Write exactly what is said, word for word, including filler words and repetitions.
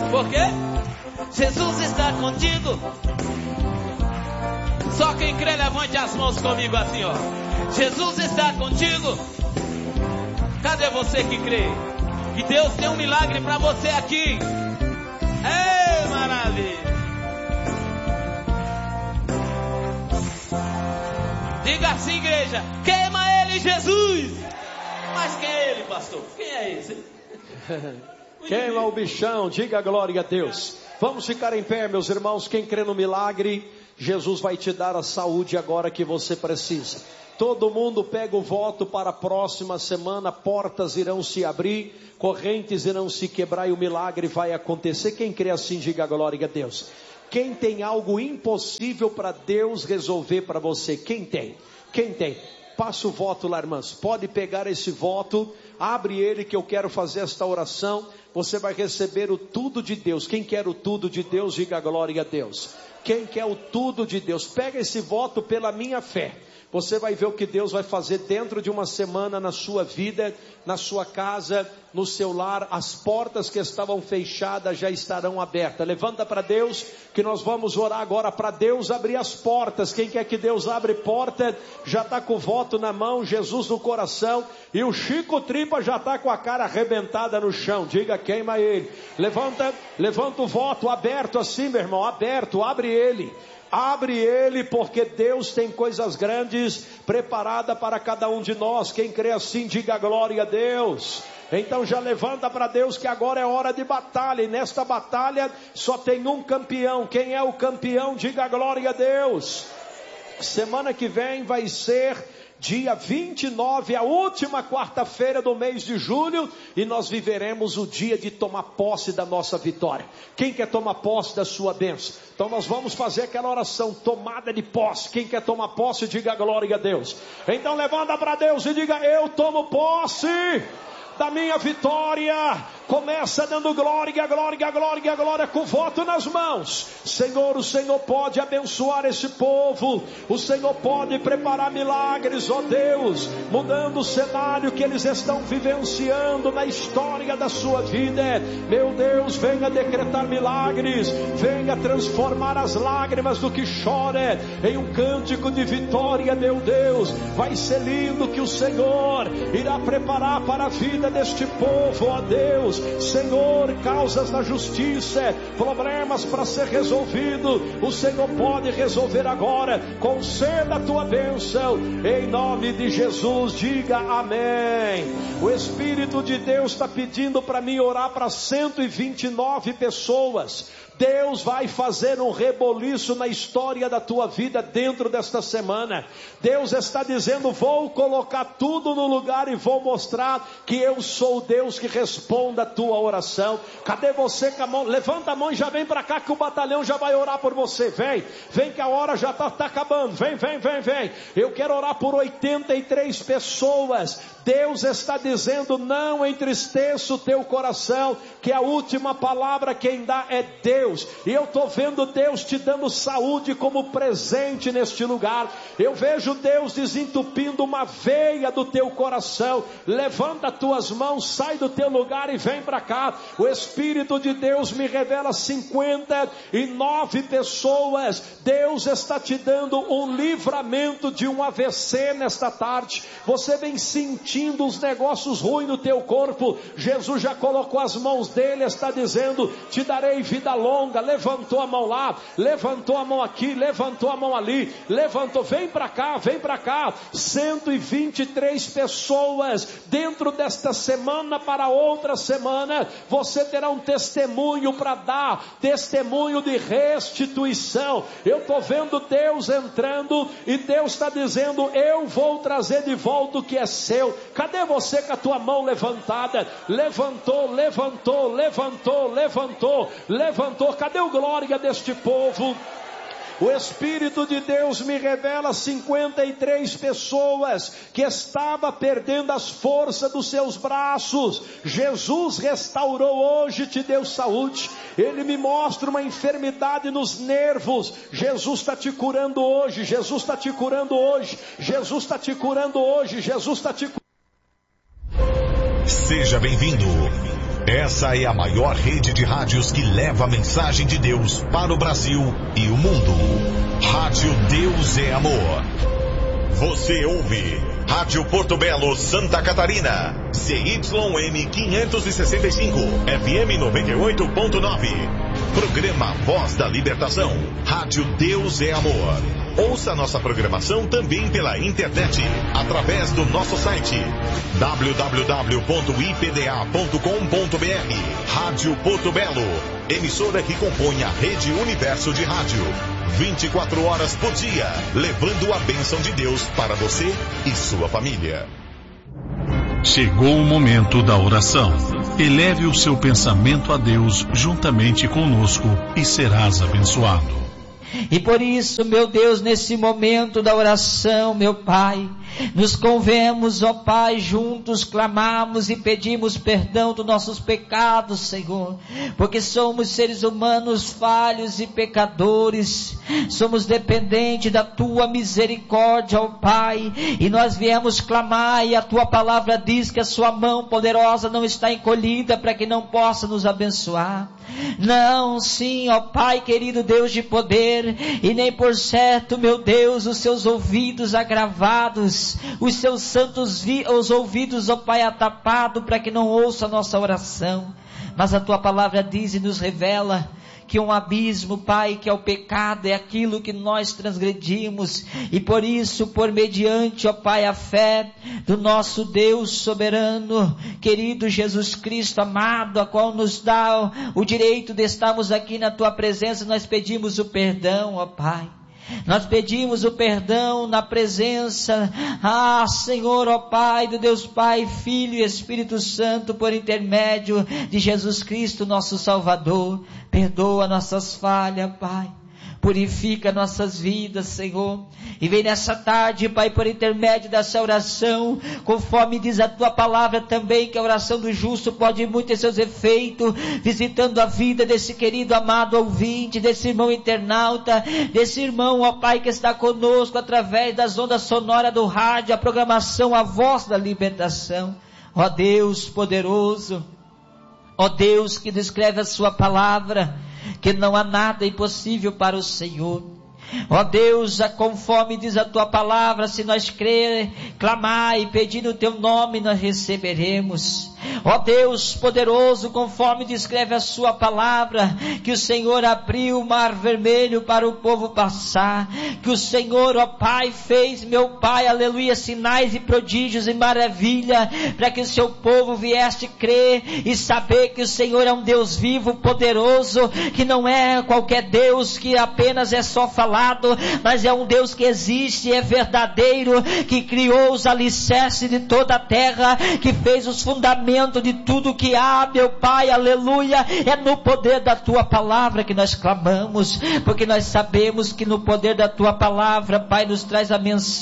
Por quê? Jesus está contigo. Só quem crê, levante as mãos comigo assim, ó. Jesus está contigo. Cadê você que crê? Que Deus tem um milagre para você aqui. Ei, maravilha. Diga assim, igreja: queima ele, Jesus. Mas quem é ele, pastor? Quem é esse? Queima o bichão, diga glória a Deus. Vamos ficar em pé, meus irmãos. Quem crê no milagre, Jesus vai te dar a saúde agora que você precisa. Todo mundo pega o voto para a próxima semana. Portas irão se abrir, correntes irão se quebrar e o milagre vai acontecer. Quem crê assim, diga glória a Deus. Quem tem algo impossível para Deus resolver para você? Quem tem? Quem tem? Passa o voto lá, irmãs. Pode pegar esse voto, abre ele que eu quero fazer esta oração. Você vai receber o tudo de Deus. Quem quer o tudo de Deus, diga glória a Deus. Quem quer o tudo de Deus, pega esse voto pela minha fé. Você vai ver o que Deus vai fazer dentro de uma semana na sua vida, na sua casa, no seu lar. As portas que estavam fechadas já estarão abertas. Levanta para Deus, que nós vamos orar agora para Deus abrir as portas. Quem quer que Deus abra porta, já está com o voto na mão, Jesus no coração. E o Chico Tripa já está com a cara arrebentada no chão. Diga, queima ele. Levanta, levanta o voto aberto assim, meu irmão, aberto, abre ele. Abre ele, porque Deus tem coisas grandes preparadas para cada um de nós. Quem crê assim, diga glória a Deus. Então já levanta para Deus que agora é hora de batalha. E nesta batalha só tem um campeão. Quem é o campeão? Diga glória a Deus. Semana que vem vai ser dia vinte e nove, a última quarta-feira do mês de julho, e nós viveremos o dia de tomar posse da nossa vitória. Quem quer tomar posse da sua bênção? Então nós vamos fazer aquela oração, tomada de posse. Quem quer tomar posse, diga glória a Deus. Então levanta para Deus e diga: eu tomo posse da minha vitória. Começa dando glória, glória, glória, glória, com voto nas mãos. Senhor, o Senhor pode abençoar esse povo. O Senhor pode preparar milagres, ó Deus, mudando o cenário que eles estão vivenciando na história da sua vida. Meu Deus, venha decretar milagres, venha transformar as lágrimas do que chora em um cântico de vitória. Meu Deus, vai ser lindo que o Senhor irá preparar para a vida deste povo, ó Deus. Senhor, causas da justiça, problemas para ser resolvido, o Senhor pode resolver agora. Conceda a tua bênção em nome de Jesus. Diga amém. O Espírito de Deus está pedindo para mim orar para cento e vinte e nove pessoas. Deus vai fazer um reboliço na história da tua vida dentro desta semana. Deus está dizendo: vou colocar tudo no lugar e vou mostrar que eu sou o Deus que responde a tua oração. Cadê você com a mão? Levanta a mão e já vem para cá que o batalhão já vai orar por você. Vem, vem que a hora já está tá acabando. Vem, vem, vem, vem. Eu quero orar por oitenta e três pessoas. Deus está dizendo: não entristeça o teu coração, que a última palavra quem dá é Deus. E eu estou vendo Deus te dando saúde como presente neste lugar. Eu vejo Deus desentupindo uma veia do teu coração. Levanta as tuas mãos, sai do teu lugar e vem para cá. O Espírito de Deus me revela cinquenta e nove pessoas. Deus está te dando um livramento de um A V C nesta tarde. Você vem sentindo os negócios ruins no teu corpo. Jesus já colocou as mãos dele, está dizendo: te darei vida longa. Levantou a mão lá, levantou a mão aqui, levantou a mão ali, levantou, vem para cá, vem para cá. Cento e vinte e três pessoas dentro desta semana para outra semana. Você terá um testemunho para dar, testemunho de restituição. Eu estou vendo Deus entrando e Deus está dizendo: eu vou trazer de volta o que é seu. Cadê você com a tua mão levantada? Levantou, levantou, levantou, levantou, levantou. Cadê o glória deste povo? O Espírito de Deus me revela cinquenta e três pessoas que estavam perdendo as forças dos seus braços. Jesus restaurou hoje, te deu saúde. Ele me mostra uma enfermidade nos nervos. Jesus está te curando hoje. Jesus está te curando hoje. Jesus está te curando hoje. Jesus está te curando. Seja bem-vindo. Essa é a maior rede de rádios que leva a mensagem de Deus para o Brasil e o mundo. Rádio Deus é Amor. Você ouve Rádio Porto Belo, Santa Catarina, C Y M quinhentos e sessenta e cinco, F M noventa e oito ponto nove. Programa Voz da Libertação. Rádio Deus é Amor. Ouça nossa programação também pela internet, através do nosso site w w w ponto i p d a ponto com ponto b r. Rádio Porto Belo, emissora que compõe a Rede Universo de Rádio. vinte e quatro horas por dia, levando a bênção de Deus para você e sua família. Chegou o momento da oração. Eleve o seu pensamento a Deus juntamente conosco e serás abençoado. E por isso, meu Deus, nesse momento da oração, meu Pai, nos convemos, ó Pai, juntos clamamos e pedimos perdão dos nossos pecados, Senhor, porque somos seres humanos falhos e pecadores, somos dependentes da Tua misericórdia, ó Pai, e nós viemos clamar, e a Tua palavra diz que a Sua mão poderosa não está encolhida para que não possa nos abençoar. Não, sim, ó Pai querido, Deus de poder, e nem por certo, meu Deus, os seus ouvidos agravados, os seus santos vi- os ouvidos, ó Pai, atapados para que não ouça a nossa oração. Mas a Tua palavra diz e nos revela que um abismo, Pai, que é o pecado, é aquilo que nós transgredimos, e por isso, por mediante, ó Pai, a fé do nosso Deus soberano, querido Jesus Cristo amado, a qual nos dá o direito de estarmos aqui na Tua presença, nós pedimos o perdão, ó Pai. Nós pedimos o perdão na presença, ah Senhor, ó Pai, do Deus Pai, Filho e Espírito Santo, por intermédio de Jesus Cristo, nosso Salvador. Perdoa nossas falhas, Pai. Purifica nossas vidas, Senhor, e vem nessa tarde, Pai, por intermédio dessa oração, conforme diz a Tua palavra também, que a oração do justo pode muito ter seus efeitos, visitando a vida desse querido amado ouvinte, desse irmão internauta, desse irmão, ó Pai, que está conosco através das ondas sonoras do rádio, a programação, a voz da libertação. Ó Deus poderoso, ó Deus que descreve a Sua palavra, que não há nada impossível para o Senhor. Ó Deus, conforme diz a Tua palavra, se nós crer, clamar e pedir no Teu nome, nós receberemos. Ó Deus poderoso, conforme descreve a Sua palavra, que o Senhor abriu o mar vermelho para o povo passar, que o Senhor, ó Pai, fez, meu Pai, aleluia, sinais e prodígios e maravilha, para que o Seu povo viesse crer e saber que o Senhor é um Deus vivo, poderoso, que não é qualquer Deus que apenas é só falado, mas é um Deus que existe, é verdadeiro, que criou os alicerces de toda a terra, que fez os fundamentos de tudo que há, meu Pai, aleluia. É no poder da Tua palavra que nós clamamos, porque nós sabemos que no poder da Tua palavra, Pai, nos traz a mensagem